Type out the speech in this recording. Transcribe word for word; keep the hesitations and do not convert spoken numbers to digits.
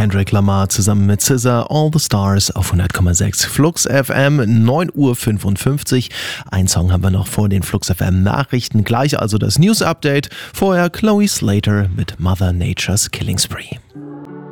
Kendrick Lamar zusammen mit S Z A, All the Stars auf hundert Komma sechs Flux F M, neun Uhr fünfundfünfzig. Ein Song haben wir noch vor den Flux F M Nachrichten. Gleich also das News Update. Vorher Chloe Slater mit Mother Nature's Killing Spree.